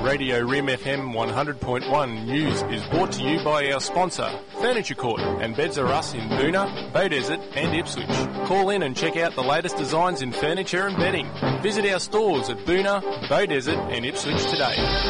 Radio Rim FM 100.1 news is brought to you by our sponsor, Furniture Court, and Beds R Us in Boonah, Beaudesert and Ipswich. Call in and check out the latest designs in furniture and bedding. Visit our stores at Boonah, Beaudesert and Ipswich today.